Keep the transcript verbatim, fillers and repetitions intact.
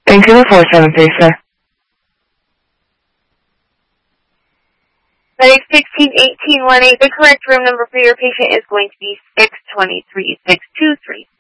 Vancouver four seven three, sir. Medic sixteen eighteen one eight, the correct room number for your patient is going to be six two three six two three.